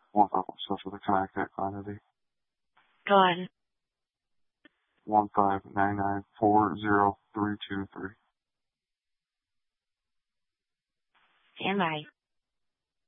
Social to connect that quantity. Go on. 159940323. Stand by.